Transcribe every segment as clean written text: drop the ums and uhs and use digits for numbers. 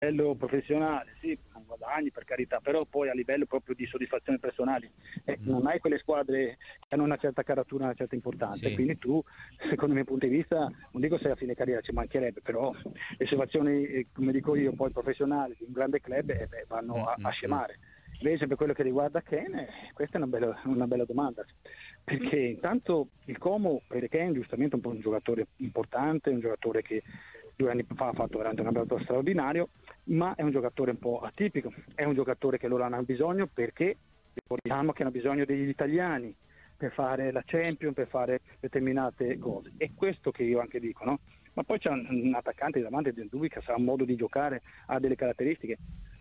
livello professionale, sì, non guadagni per carità, però poi a livello proprio di soddisfazione personale non hai quelle squadre che hanno una certa caratura, una certa importanza, Sì. quindi tu, secondo il mio punto di vista, non dico se a fine carriera ci mancherebbe, però le situazioni, come dico io, poi professionali di un grande club vanno a scemare. Invece per quello che riguarda Ken, questa è una bella domanda, perché intanto il Como per Ken giustamente è un po' un giocatore importante, un giocatore che 2 anni fa ha fatto veramente un campionato straordinario, ma è un giocatore un po' atipico, è un giocatore che loro hanno bisogno perché ricordiamo che hanno bisogno degli italiani per fare la Champions, per fare determinate cose, è questo che io anche dico, no? Ma poi c'è un attaccante davanti del Dubica, ha un modo di giocare, ha delle caratteristiche,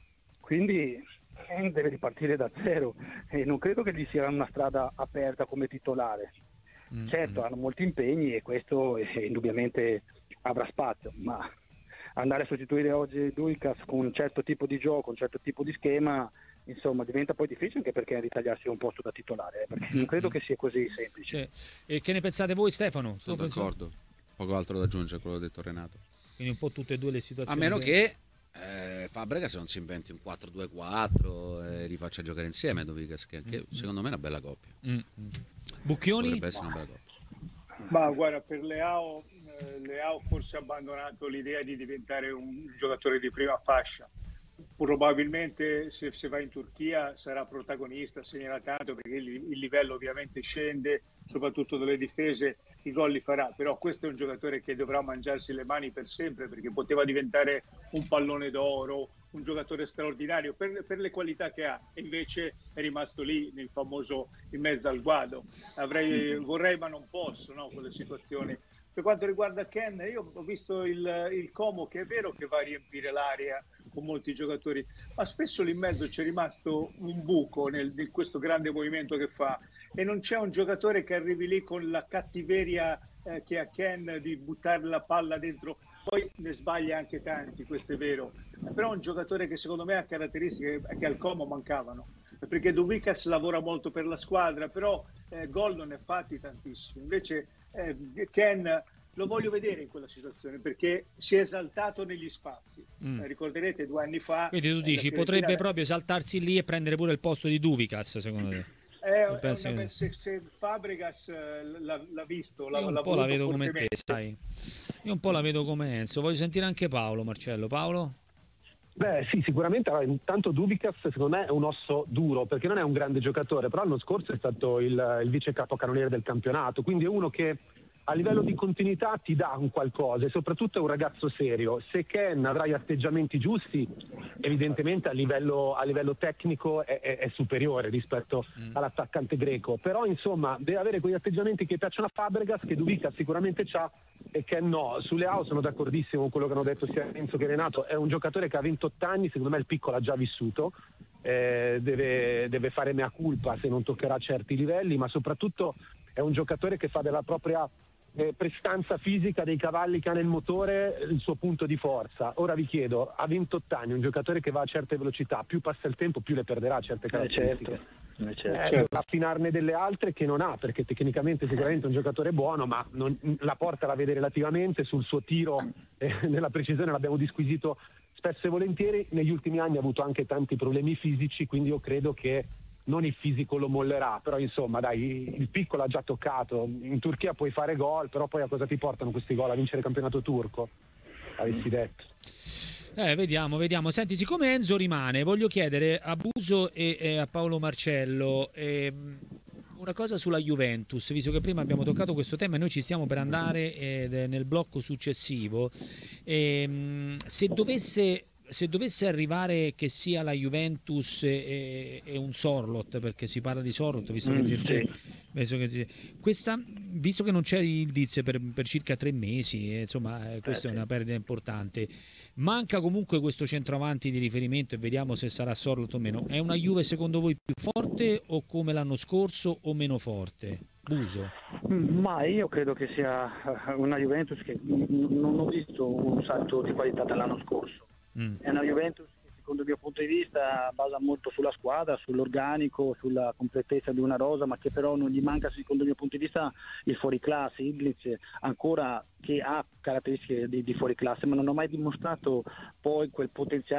quindi deve ripartire da zero e non credo che gli sia una strada aperta come titolare. Certo, hanno molti impegni e questo indubbiamente avrà spazio, ma andare a sostituire oggi Duicas con un certo tipo di gioco, un certo tipo di schema, insomma diventa poi difficile anche perché ritagliarsi un posto da titolare, perché non credo che sia così semplice. E che ne pensate voi, Stefano? Sono d'accordo, poco altro da aggiungere a quello che ha detto Renato. Quindi un po' tutte e due le situazioni. A meno che Fabregas non si inventi un 4-2-4 e rifaccia giocare insieme Dovicas, che anche secondo me è una bella coppia. Bucchioni? Potrebbe essere una bella coppia. Ma guarda, per Leao forse ha abbandonato l'idea di diventare un giocatore di prima fascia. Probabilmente se va in Turchia sarà protagonista, segnerà tanto perché il livello ovviamente scende, soprattutto delle difese, i gol li farà, però questo è un giocatore che dovrà mangiarsi le mani per sempre perché poteva diventare un pallone d'oro, un giocatore straordinario per le qualità che ha, e invece è rimasto lì nel famoso in mezzo al guado. Vorrei ma non posso, no, quelle situazioni. Per quanto riguarda Ken, io ho visto il Como, che è vero che va a riempire l'area con molti giocatori, ma spesso lì in mezzo c'è rimasto un buco in questo grande movimento che fa, e non c'è un giocatore che arrivi lì con la cattiveria che ha Ken di buttare la palla dentro. Poi ne sbaglia anche tanti, questo è vero, però è un giocatore che secondo me ha caratteristiche che al Como mancavano, perché Dovicas lavora molto per la squadra, però gol non ne ha fatti tantissimi. Invece Ken lo voglio vedere in quella situazione perché si è esaltato negli spazi. Ricorderete 2 anni fa. Quindi tu dici potrebbe proprio esaltarsi lì e prendere pure il posto di Duvicas, secondo te? Se Fabregas l'ha visto, io un po' la vedo come te, sai. Io un po' la vedo come Enzo. Voglio sentire anche Paolo, Marcello. Paolo? Beh sì, sicuramente. Allora, intanto Dubicas secondo me è un osso duro perché non è un grande giocatore, però l'anno scorso è stato il vice capocannoniere del campionato, quindi è uno che a livello di continuità ti dà un qualcosa e soprattutto è un ragazzo serio. Se Ken avrà gli atteggiamenti giusti, evidentemente a livello tecnico è superiore rispetto all'attaccante greco, però insomma deve avere quegli atteggiamenti che piacciono a Fabregas, che Dubicas sicuramente c'ha e Ken no. Sulle Leao sono d'accordissimo con quello che hanno detto sia Enzo che Renato, è un giocatore che ha 28 anni, secondo me il piccolo ha già vissuto, deve fare mea culpa se non toccherà certi livelli, ma soprattutto è un giocatore che fa della propria prestanza fisica, dei cavalli che ha nel motore, il suo punto di forza. Ora vi chiedo, a 28 anni un giocatore che va a certe velocità, più passa il tempo più le perderà certe caratteristiche. Certo. Affinarne delle altre che non ha, perché tecnicamente sicuramente è un giocatore buono, ma la porta la vede relativamente. Sul suo tiro nella precisione l'abbiamo disquisito spesso e volentieri. Negli ultimi anni ha avuto anche tanti problemi fisici, quindi io credo che non il fisico lo mollerà, però insomma dai, il piccolo ha già toccato. In Turchia puoi fare gol, però poi a cosa ti portano questi gol? A vincere il campionato turco? Avessi detto. Vediamo. Senti, siccome Enzo rimane, voglio chiedere a Buso e a Paolo Marcello una cosa sulla Juventus, visto che prima abbiamo toccato questo tema e noi ci stiamo per andare nel blocco successivo. Se dovesse arrivare che sia la Juventus e un Sorloth, perché si parla di Sorloth, visto che non c'è il Diz per circa 3 mesi, insomma, questa è una perdita importante. Manca comunque questo centravanti di riferimento e vediamo se sarà Sorloth o meno. È una Juve secondo voi più forte o come l'anno scorso o meno forte? Buso? Ma io credo che sia una Juventus che non ho visto un salto di qualità dall'anno scorso. È una Juventus che secondo il mio punto di vista basa molto sulla squadra, sull'organico, sulla completezza di una rosa, ma che però non gli manca secondo il mio punto di vista il fuoriclasse. Iglic ancora che ha caratteristiche di fuoriclasse, ma non ha mai dimostrato poi quel potenziale